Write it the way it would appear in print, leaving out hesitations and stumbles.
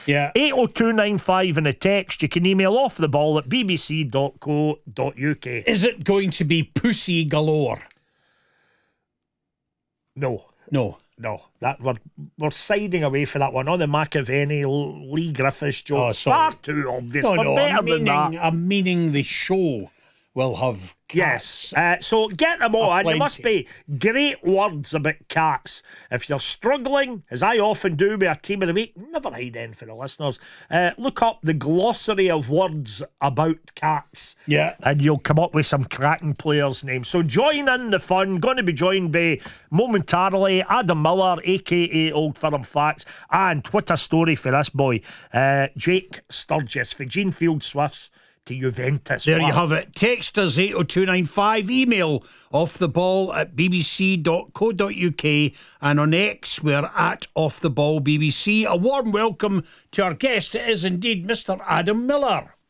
Yeah. 80295 in the text. You can email offtheball@bbc.co.uk. Is it going to be pussy galore? No. No. That we're siding away for that one. On the McAvenny, Lee Griffiths joke. Far too obvious. We're better than that. I'm meaning the show will have cats. Yes. So get them all. And there must be great words about cats. If you're struggling, as I often do with our team of the week, never hide in for the listeners. Look up the glossary of words about cats. Yeah. And you'll come up with some cracking players' names. So join in the fun. Going to be joined by momentarily Adam Miller, aka Old Firm Facts, and Twitter story for this boy, Jake Sturgis for Gene Field Swifts to Juventus. There you have it. Text us 80295, email offtheball@bbc.co.uk, and on X we're at offtheballbbc. A warm welcome to our guest. It is indeed Mr. Adam Miller.